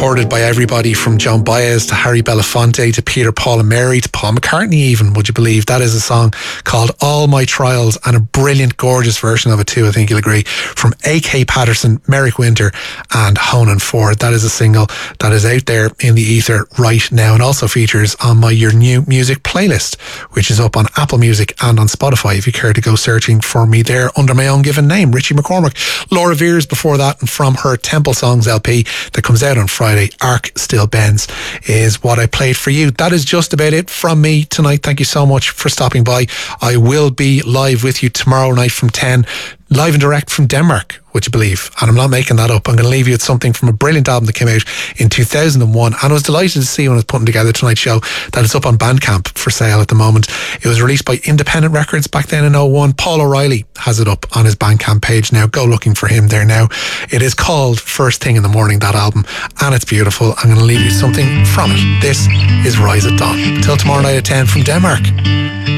recorded by everybody from Joan Baez to Harry Belafonte to Peter, Paul and Mary to Paul McCartney even, would you believe? That is a song called All My Trials, and a brilliant, gorgeous version of it too, I think you'll agree, from A.K. Patterson, Merrick Winter and Honan Ford. That is a single that is out there in the ether right now, and also features on my Your New Music playlist, which is up on Apple Music and on Spotify if you care to go searching for me there under my own given name, Richie McCormick. Laura Veers before that, and from her Temple Songs LP that comes out on Friday, Arc Still Bends, is what I played for you. That is just about it from me tonight. Thank you so much for stopping by. I will be live with you tomorrow night from 10, live and direct from Denmark, would you believe? And I'm not making that up. I'm going to leave you with something from a brilliant album that came out in 2001, and I was delighted to see when I was putting together tonight's show that it's up on Bandcamp for sale at the moment. It was released by Independent Records back then in 01. Paul O'Reilly has it up on his Bandcamp page now. Go looking for him there now. It is called First Thing in the Morning, that album, and it's beautiful. I'm going to leave you something from it. This is Rise at Dawn. Till tomorrow night at 10 from Denmark.